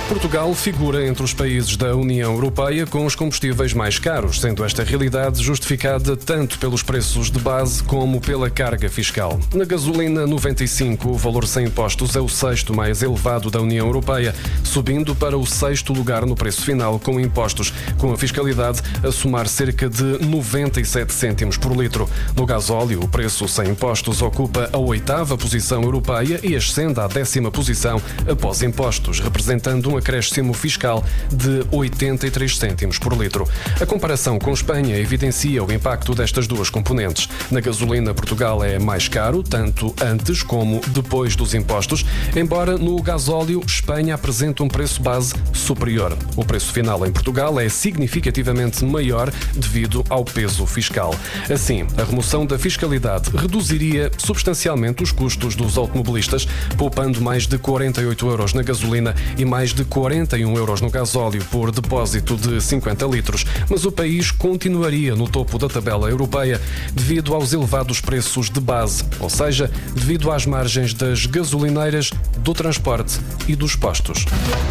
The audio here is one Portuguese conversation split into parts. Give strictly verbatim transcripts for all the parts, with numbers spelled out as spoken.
Portugal figura entre os países da União Europeia com os combustíveis mais caros, sendo esta realidade justificada tanto pelos preços de base como pela carga fiscal. Na gasolina noventa e cinco, o valor sem impostos é o sexto mais elevado da União Europeia, subindo para o sexto lugar no preço final com impostos, com a fiscalidade a somar cerca de noventa e sete cêntimos por litro. No gasóleo, o preço sem impostos ocupa a oitava posição europeia e ascende à décima posição após impostos, representando um acréscimo fiscal de oitenta e três cêntimos por litro. A comparação com Espanha evidencia o impacto destas duas componentes. Na gasolina, Portugal é mais caro, tanto antes como depois dos impostos, embora no gasóleo Espanha apresente um preço base superior. O preço final em Portugal é significativamente maior devido ao peso fiscal. Assim, a remoção da fiscalidade reduziria substancialmente os custos dos automobilistas, poupando mais de quarenta e oito euros na gasolina e mais de quarenta e um euros no gasóleo por depósito de cinquenta litros, mas o país continuaria no topo da tabela europeia devido aos elevados preços de base, ou seja, devido às margens das gasolineiras, do transporte e dos postos.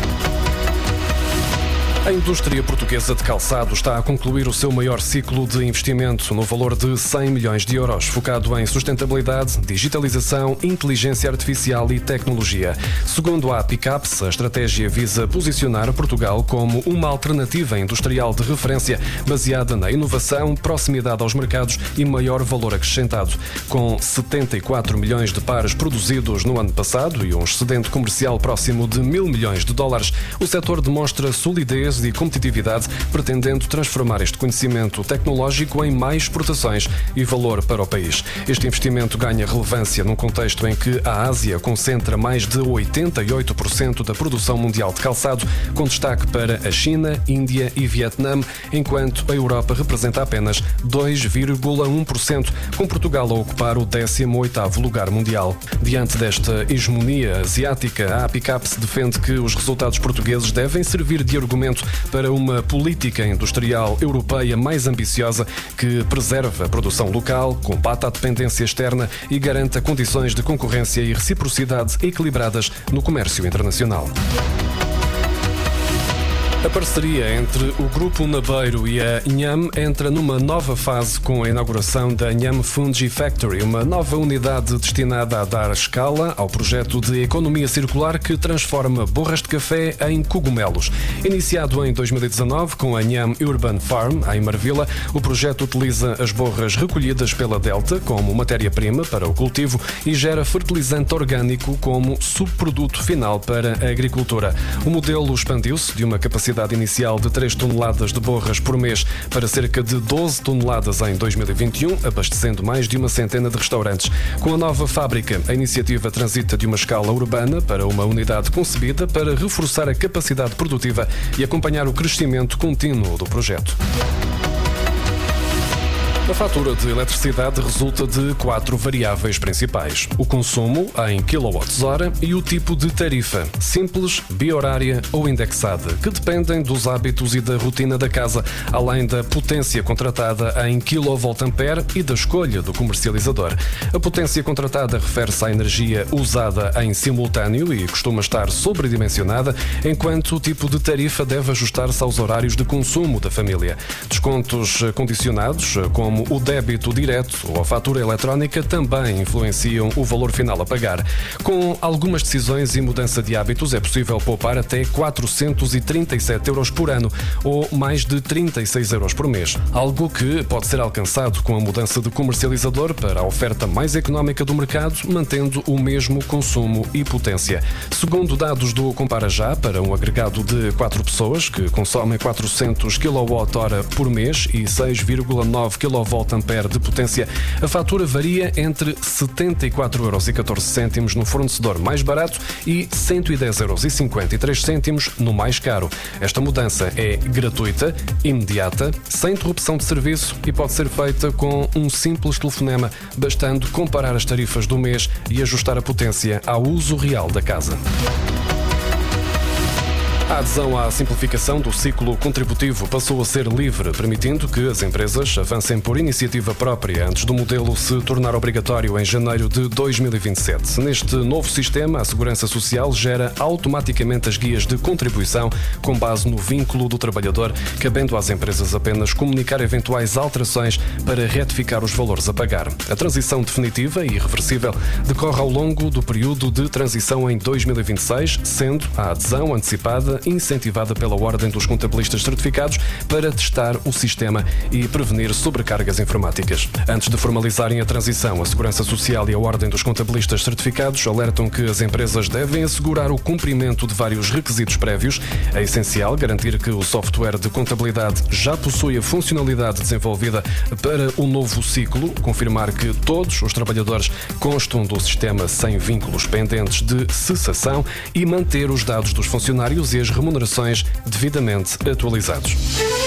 A indústria portuguesa de calçado está a concluir o seu maior ciclo de investimento no valor de cem milhões de euros, focado em sustentabilidade, digitalização, inteligência artificial e tecnologia. Segundo a Apicaps, a estratégia visa posicionar Portugal como uma alternativa industrial de referência baseada na inovação, proximidade aos mercados e maior valor acrescentado. Com setenta e quatro milhões de pares produzidos no ano passado e um excedente comercial próximo de mil milhões de dólares, o setor demonstra solidez e competitividade, pretendendo transformar este conhecimento tecnológico em mais exportações e valor para o país. Este investimento ganha relevância num contexto em que a Ásia concentra mais de oitenta e oito por cento da produção mundial de calçado, com destaque para a China, Índia e Vietnã, enquanto a Europa representa apenas dois vírgula um por cento, com Portugal a ocupar o décimo oitavo lugar mundial. Diante desta hegemonia asiática, a Apicaps defende que os resultados portugueses devem servir de argumento para uma política industrial europeia mais ambiciosa que preserve a produção local, combata a dependência externa e garanta condições de concorrência e reciprocidade equilibradas no comércio internacional. A parceria entre o Grupo Nabeiro e a Inham entra numa nova fase com a inauguração da Inham Fungi Factory, uma nova unidade destinada a dar escala ao projeto de economia circular que transforma borras de café em cogumelos. Iniciado em dois mil e dezanove com a Inham Urban Farm, em Marvila, o projeto utiliza as borras recolhidas pela Delta como matéria-prima para o cultivo e gera fertilizante orgânico como subproduto final para a agricultura. O modelo expandiu-se de uma capacidade inicial de três toneladas de borras por mês para cerca de doze toneladas em dois mil e vinte e um, abastecendo mais de uma centena de restaurantes. Com a nova fábrica, a iniciativa transita de uma escala urbana para uma unidade concebida para reforçar a capacidade produtiva e acompanhar o crescimento contínuo do projeto. A fatura de eletricidade resulta de quatro variáveis principais: o consumo em quilowatts-hora e o tipo de tarifa, simples, bi-horária ou indexada, que dependem dos hábitos e da rotina da casa, além da potência contratada em quilovolt-ampere e da escolha do comercializador. A potência contratada refere-se à energia usada em simultâneo e costuma estar sobredimensionada, enquanto o tipo de tarifa deve ajustar-se aos horários de consumo da família. Descontos condicionados, como o débito direto ou a fatura eletrónica, também influenciam o valor final a pagar. Com algumas decisões e mudança de hábitos, é possível poupar até quatrocentos e trinta e sete euros por ano ou mais de trinta e seis euros por mês, algo que pode ser alcançado com a mudança de comercializador para a oferta mais económica do mercado, mantendo o mesmo consumo e potência. Segundo dados do Compara Já, para um agregado de quatro pessoas que consomem quatrocentos quilowatt-hora por mês e seis vírgula nove quilowatt-ampere de potência, a fatura varia entre setenta e quatro euros e catorze cêntimos no fornecedor mais barato e cento e dez euros e cinquenta e três cêntimos no mais caro. Esta mudança é gratuita, imediata, sem interrupção de serviço e pode ser feita com um simples telefonema, bastando comparar as tarifas do mês e ajustar a potência ao uso real da casa. A adesão à simplificação do ciclo contributivo passou a ser livre, permitindo que as empresas avancem por iniciativa própria antes do modelo se tornar obrigatório em janeiro de dois mil e vinte e sete. Neste novo sistema, a Segurança Social gera automaticamente as guias de contribuição com base no vínculo do trabalhador, cabendo às empresas apenas comunicar eventuais alterações para retificar os valores a pagar. A transição definitiva e irreversível decorre ao longo do período de transição em dois mil e vinte e seis, sendo a adesão antecipada incentivada pela Ordem dos Contabilistas Certificados para testar o sistema e prevenir sobrecargas informáticas. Antes de formalizarem a transição, a Segurança Social e a Ordem dos Contabilistas Certificados alertam que as empresas devem assegurar o cumprimento de vários requisitos prévios. É essencial garantir que o software de contabilidade já possui a funcionalidade desenvolvida para o novo ciclo, confirmar que todos os trabalhadores constam do sistema sem vínculos pendentes de cessação e manter os dados dos funcionários e as remunerações devidamente atualizados.